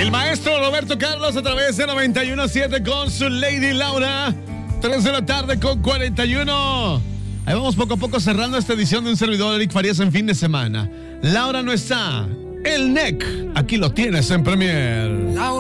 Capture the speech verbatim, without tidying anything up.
El maestro Roberto Carlos a través de noventa y uno punto siete con su Lady Laura. tres de la tarde con cuarenta y uno. Ahí vamos poco a poco cerrando esta edición de un servidor, Eric Farías, en fin de semana. Laura no está. El N E C. Aquí lo tienes en Premier.